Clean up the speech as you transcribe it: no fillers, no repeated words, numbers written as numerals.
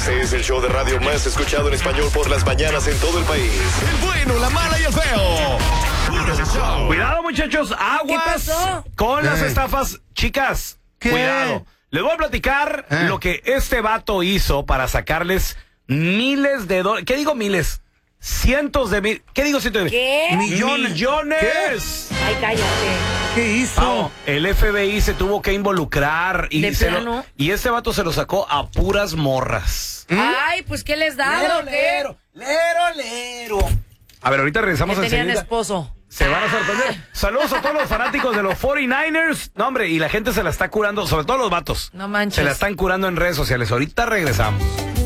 Este es el show de radio más escuchado en español por las mañanas en todo el país. El bueno, la mala y el feo. Puro show. Cuidado, muchachos, aguas. ¿Qué pasó? Con las estafas. Chicas, cuidado. Les voy a platicar lo que este vato hizo para sacarles miles de dólares. ¿Qué digo miles? Cientos de mil. ¿Qué digo cientos de mil? ¿Qué? ¡Millones! Ay, cállate. ¿Qué hizo? Pao, el FBI se tuvo que involucrar y, ¿De plano? y este vato se lo sacó a puras morras. Ay, pues ¿qué les da? Lero. A ver, ahorita regresamos Que tenían enseguida. esposo. Se van a sorprender. Saludos a todos los fanáticos de los 49ers. No, hombre, y la gente se la está curando, sobre todo los vatos. No manches. Se la están curando en redes sociales. Ahorita regresamos.